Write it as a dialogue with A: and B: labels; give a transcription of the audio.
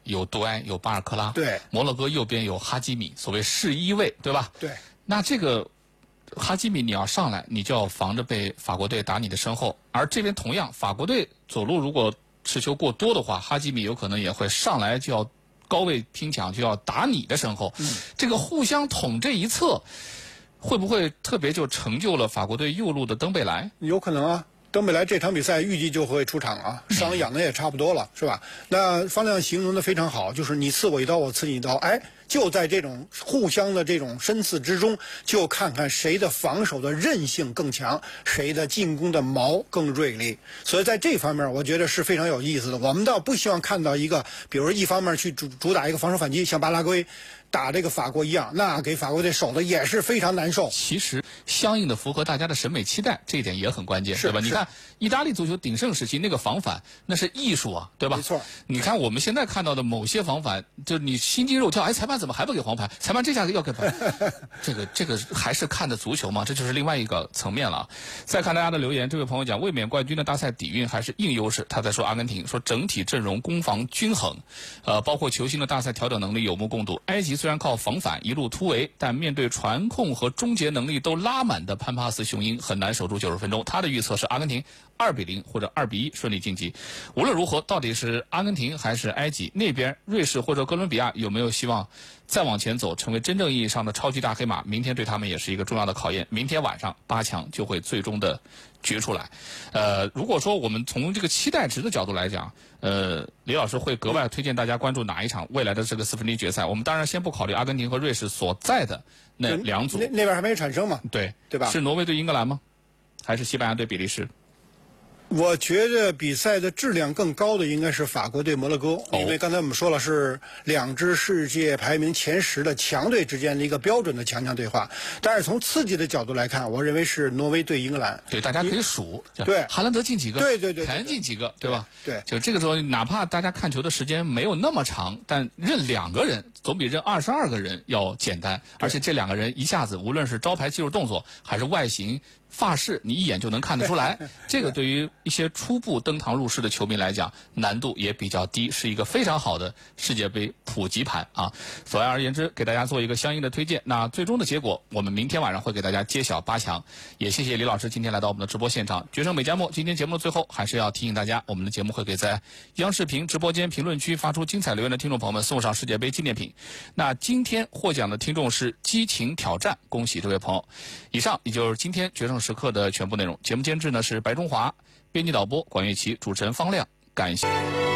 A: 有杜埃，有巴尔克拉，
B: 对，
A: 摩洛哥右边有哈基米，所谓世一位，对吧？
B: 对。
A: 那这个哈基米你要上来，你就要防着被法国队打你的身后，而这边同样，法国队左路如果持球过多的话，哈基米有可能也会上来就要高位拼抢，就要打你的身后。这个互相捅这一侧，会不会特别就成就了法国队右路的登贝莱？
B: 有可能啊。登贝莱这场比赛预计就会出场啊，伤养的也差不多了，是吧？那方亮形容的非常好，就是你刺我一刀，我刺你一刀，哎，就在这种互相的这种身刺之中，就看看谁的防守的韧性更强，谁的进攻的矛更锐利。所以在这方面，我觉得是非常有意思的。我们倒不希望看到一个，比如一方面去主打一个防守反击，像巴拉圭打这个法国一样，那给法国队守的也是非常难受。
A: 其实相应的符合大家的审美期待，这一点也很关键，对吧？你看意大利足球鼎盛时期那个防反，那是艺术啊，对吧？
B: 没错。
A: 你看我们现在看到的某些防反，就你心惊肉跳，哎，裁判怎么还不给黄牌？裁判这下要给牌，这个还是看的足球嘛？这就是另外一个层面了。再看大家的留言，这位朋友讲卫冕冠军的大赛底蕴还是硬优势，他在说阿根廷，说整体阵容攻防均衡，包括球星的大赛调整能力有目共睹。埃及虽然靠防反一路突围，但面对传控和终结能力都拉满的潘帕斯雄鹰，很难守住90分钟。他的预测是阿根廷2-0或者2-1顺利晋级。无论如何，到底是阿根廷还是埃及那边，瑞士或者哥伦比亚有没有希望再往前走，成为真正意义上的超级大黑马？明天对他们也是一个重要的考验。明天晚上8强就会最终的决出来。如果说我们从这个期待值的角度来讲，李老师会格外推荐大家关注哪一场未来的这个4分之一决赛？我们当然先不考虑阿根廷和瑞士所在的那两组，
B: 那边还没产生嘛？
A: 对
B: 吧？
A: 是挪威对英格兰吗？还是西班牙对比利时？
B: 我觉得比赛的质量更高的应该是法国对摩洛哥，因为刚才我们说了是两支世界排名前10的强队之间的一个标准的强强对话。但是从刺激的角度来看，我认为是挪威对英格兰。
A: 对，大家可以数，
B: 对，
A: 哈兰德进几个，
B: 对，
A: 凯恩进几个，对吧？
B: 对，
A: 就这个时候，哪怕大家看球的时间没有那么长，但认2个人总比认22个人要简单，而且这2个人一下子无论是招牌技术动作还是外形发式，你一眼就能看得出来。这个对于一些初步登堂入室的球迷来讲，难度也比较低，是一个非常好的世界杯普及盘啊。总而言之，给大家做一个相应的推荐。那最终的结果，我们明天晚上会给大家揭晓8强。也谢谢李老师今天来到我们的直播现场。决胜美加墨，今天节目的最后还是要提醒大家，我们的节目会给在央视频直播间评论区发出精彩留言的听众朋友们送上世界杯纪念品。那今天获奖的听众是激情挑战，恭喜这位朋友。以上也就是今天决胜时刻的全部内容。节目监制呢是白中华，编辑导播管乐琪，主持人方亮。感谢。